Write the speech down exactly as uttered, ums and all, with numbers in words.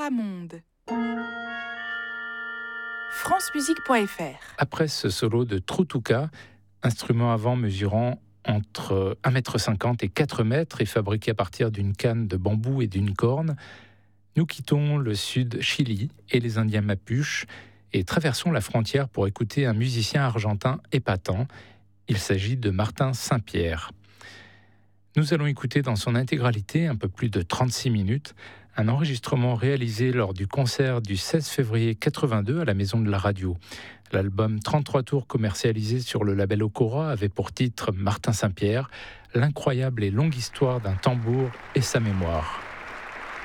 Floramonde. francemusique point f r. Après ce solo de Trutuka, instrument à vent mesurant entre un mètre cinquante et quatre mètres et fabriqué à partir d'une canne de bambou et d'une corne, nous quittons le sud Chili et les Indiens Mapuches et traversons la frontière pour écouter un musicien argentin épatant. Il s'agit de Martin Saint-Pierre. Nous allons écouter dans son intégralité, un peu plus de trente-six minutes, un enregistrement réalisé lors du concert du seize février quatre-vingt-deux à la Maison de la Radio. L'album trente-trois tours commercialisé sur le label Okora avait pour titre Martin Saint-Pierre, l'incroyable et longue histoire d'un tambour et sa mémoire.